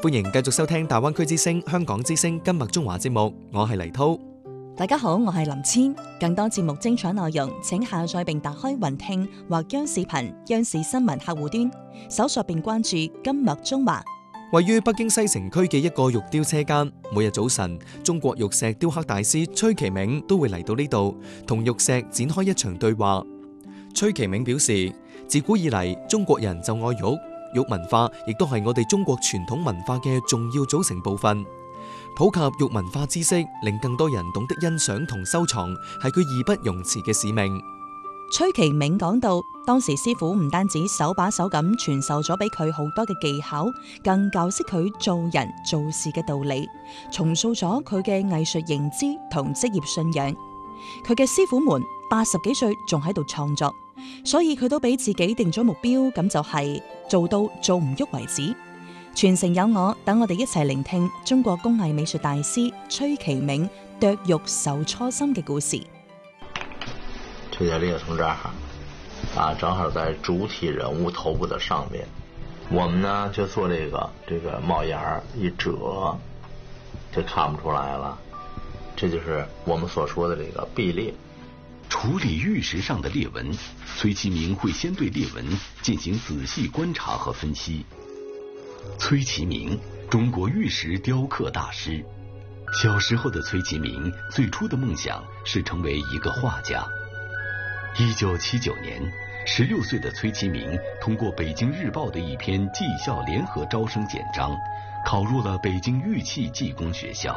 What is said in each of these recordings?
歡迎繼續收聽大灣區之聲、香港之聲金麥中華節目，我係黎濤。 大家好，我係林千。更多節目精彩內容，請下載並打開雲聽或央視頻、央視新聞客戶端，搜索並關注金麥中華。 位於北京西城區嘅一個玉雕車間，每日早晨，中國玉石雕刻大師崔其銘都會嚟到呢度，同玉石展開一場對話。崔其銘表示，自古以嚟，中國人就愛玉。玉文化亦都係我哋中國傳統文化嘅重要組成部分。普及玉文化知識，令更多人懂得欣賞同收藏，係佢義不容辭嘅使命。 崔其銘講到，當時師傅唔單止手把手咁傳授咗俾佢好多嘅技巧，更教識佢做人做事嘅道理，重塑咗佢嘅藝術認知同職業信仰。佢嘅師傅們80幾歲仲喺度創作，所以佢都俾自己定咗目標，咁就係做到做唔喐為止。傳承有我，等我哋一齊聆聽中國工藝美術大師崔其銘剁玉守初心嘅故事。 崔家令從這兒正好在主體人物頭部的上面，我們呢就做這個帽檐一折，就看不出來了。這就是我們所說的這個壁裂。 處理玉石上的裂紋，崔其銘會先對裂紋進行仔細觀察和分析。崔其銘，中國玉石雕刻大師。小時候的崔其銘最初的夢想是成為一個畫家。1979年，16歲的崔其銘通過北京日報的一篇技校聯合招生簡章，考入了北京玉器技工學校。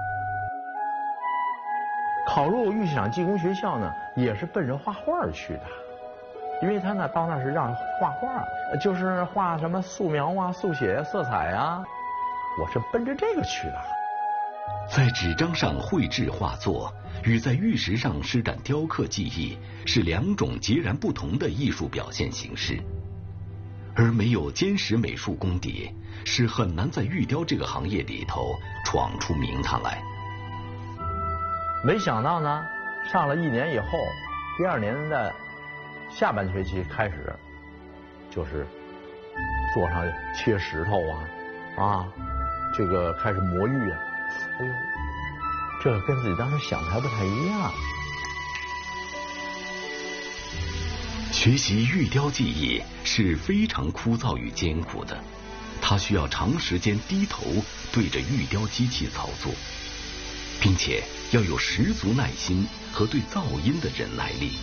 考入玉器廠技工學校呢，也是奔着畫畫去的，因為他呢到那是讓畫畫，就是畫什麼素描啊、速寫、色彩啊，我是奔着這個去的。 在紙張上繪製畫作，與在玉石上施展雕刻技藝，是兩種截然不同的藝術表現形式。而沒有堅實美術功底，是很難在玉雕這個行業裏頭闖出名堂來。 沒想到呢，上了1年以後，第2年的下半學期開始，就是坐上切石頭啊，這個開始磨玉啊，哎呦，這個跟自己當時想的還不太一樣。 學習玉雕技藝是非常枯燥與艱苦的，它需要長時間低頭對着玉雕機器操作，並且要有十足耐心和對噪音的忍耐力。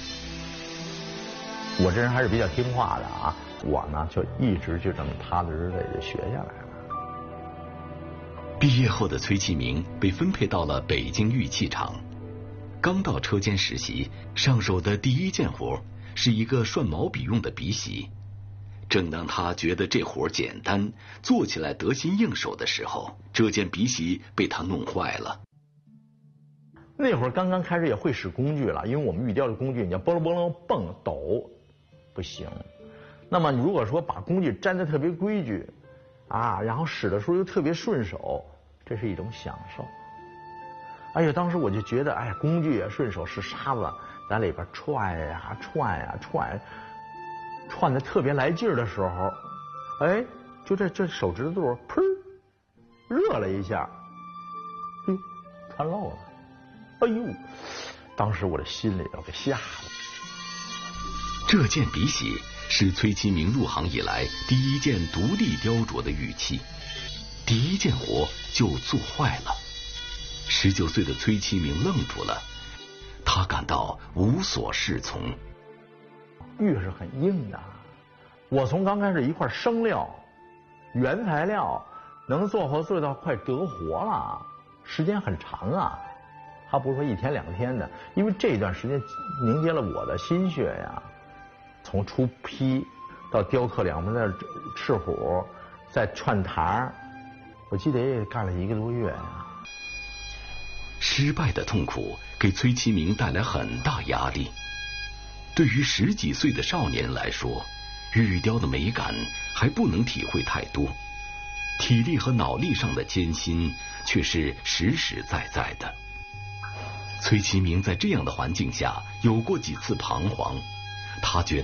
我這人還是比較聽話的啊，我呢就一直就這麼踏踏實實的學下來了。 畢業後的崔其銘被分配到了北京玉器廠，剛到車間實習，上手的第一件活是一個涮毛筆用的筆洗。正當他覺得這活簡單，做起來得心應手的時候，這件筆洗被他弄壞了。 那會兒剛剛開始也會使工具了，因為我們玉雕的工具你要波隆波隆蹦抖不行。那麼如果說把工具粘得特別規矩啊，然後使的時候又特別順手，這是一種享受。哎呀，當時我就覺得，哎呀，工具也順手，是沙子在裡邊串呀串呀串，串得特別來勁兒的時候，哎，就這手指頭砰熱了一下，呦，穿漏了。哎呦，當時我的心裡頭給嚇了。 這件筆洗是崔其銘入行以來第一件獨立雕琢的玉器，第一件活就做壞了。19歲的崔其銘愣住了，他感到無所適從。 玉是很硬的，我從剛開始一塊生料、原材料能做到快得活了，時間很長啊。他不是說1天2天的，因為這段時間凝結了我的心血呀。從出坯到雕刻兩邊的赤虎，再串台，我記得也幹了1個多月呀。 失敗的痛苦給崔其銘帶來很大壓力。對於10幾歲的少年來說，玉雕的美感還不能體會太多，體力和腦力上的艱辛卻是實實在在的。崔其銘在這樣的環境下有過幾次彷徨，他覺得